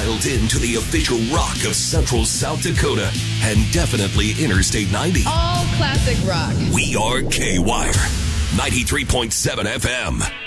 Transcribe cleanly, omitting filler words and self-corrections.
dialed into the official rock of Central South Dakota and definitely Interstate 90. All classic rock. We are K-Wire, 93.7 FM.